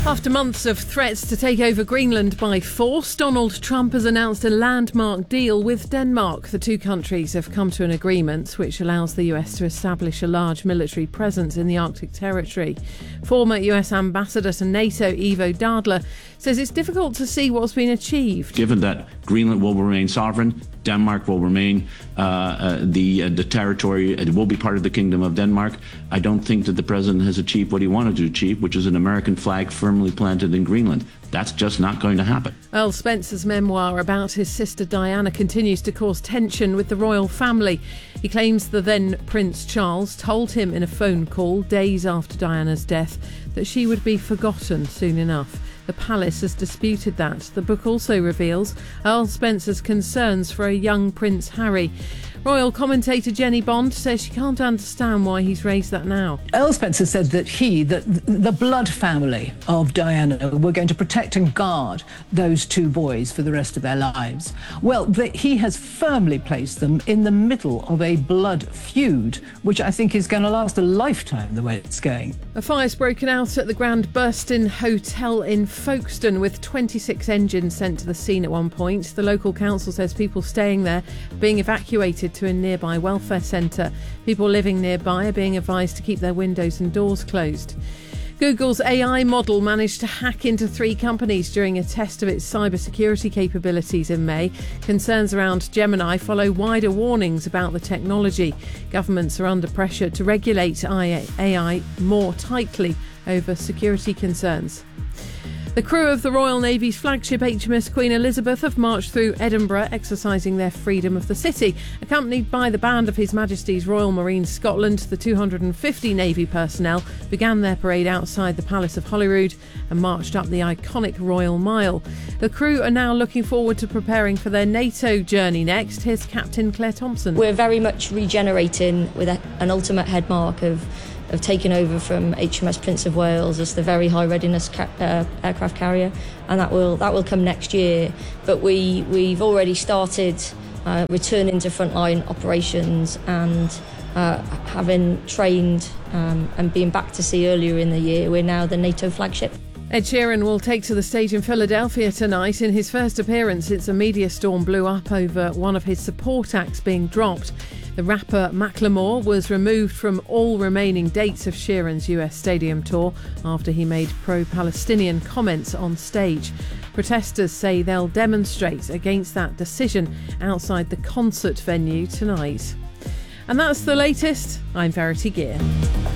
After months of threats to take over Greenland by force, Donald Trump has announced a landmark deal with Denmark. The two countries have come to an agreement which allows the US to establish a large military presence in the Arctic territory. Former US Ambassador to NATO, Ivo Dadler, says it's difficult to see what's been achieved. Given that Greenland will remain sovereign, Denmark will remain the territory, it will be part of the Kingdom of Denmark, I don't think that the president has achieved what he wanted to achieve, which is an American flag firmly planted in Greenland. That's just not going to happen. Earl Spencer's memoir about his sister Diana continues to cause tension with the royal family. He claims the then Prince Charles told him in a phone call days after Diana's death that she would be forgotten soon enough. The palace has disputed that. The book also reveals Earl Spencer's concerns for a young Prince Harry. Royal commentator Jenny Bond says she can't understand why he's raised that now. Earl Spencer said that the blood family of Diana were going to protect and guard those two boys for the rest of their lives. Well, he has firmly placed them in the middle of a blood feud, which I think is going to last a lifetime the way it's going. A fire's broken out at the Grand Burston Hotel in Folkestone, with 26 engines sent to the scene at one point. The local council says people staying there are being evacuated to a nearby welfare centre. People living nearby are being advised to keep their windows and doors closed. Google's AI model managed to hack into 3 companies during a test of its cybersecurity capabilities in May. Concerns around Gemini follow wider warnings about the technology. Governments are under pressure to regulate AI more tightly over security concerns. The crew of the Royal Navy's flagship HMS Queen Elizabeth have marched through Edinburgh, exercising their freedom of the city. Accompanied by the band of His Majesty's Royal Marines Scotland, the 250 Navy personnel began their parade outside the Palace of Holyrood and marched up the iconic Royal Mile. The crew are now looking forward to preparing for their NATO journey next. Here's Captain Claire Thompson. We're very much regenerating with an ultimate head mark of taking over from HMS Prince of Wales as the very high readiness aircraft carrier, and that will come next year. But we've already started returning to frontline operations and having trained and being back to sea earlier in the year. We're now the NATO flagship. Ed Sheeran will take to the stage in Philadelphia tonight. In his first appearance since a media storm blew up over one of his support acts being dropped. The rapper Macklemore was removed from all remaining dates of Sheeran's US stadium tour after he made pro-Palestinian comments on stage. Protesters say they'll demonstrate against that decision outside the concert venue tonight. And that's the latest. I'm Verity Gear.